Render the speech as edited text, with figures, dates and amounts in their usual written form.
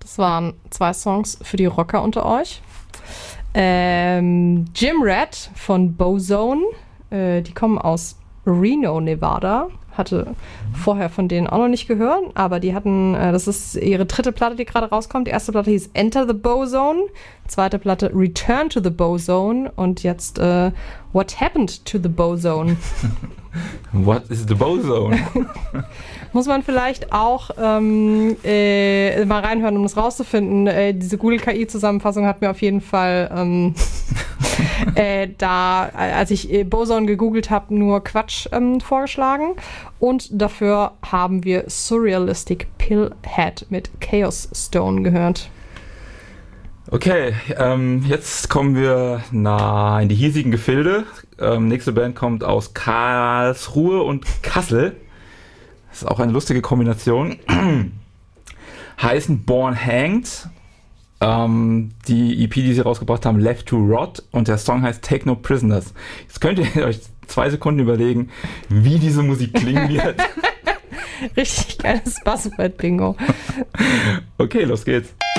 Das waren 2 Songs für die Rocker unter euch. Jim Rat von Bozone. Die kommen aus Reno, Nevada. Hatte vorher von denen auch noch nicht gehört, aber die hatten, das ist ihre 3. Platte, die gerade rauskommt. Die erste Platte hieß Enter the Bozone, 2. Platte Return to the Bozone und jetzt What Happened to the Bozone. What is the Bozone? Muss man vielleicht auch mal reinhören, um das rauszufinden. Diese Google-KI-Zusammenfassung hat mir auf jeden Fall als ich Bozone gegoogelt habe, nur Quatsch vorgeschlagen. Und dafür haben wir Surrealistic Pillhead mit Chaos Stone gehört. Okay, jetzt kommen wir in die hiesigen Gefilde. Nächste Band kommt aus Karlsruhe und Kassel. Das ist auch eine lustige Kombination. Heißen Born Hanged. Die EP, die sie rausgebracht haben, Left to Rot. Und der Song heißt Take No Prisoners. Jetzt könnt ihr euch 2 Sekunden überlegen, wie diese Musik klingen wird. Richtig geiles Buzzword-Bingo. Okay, los geht's.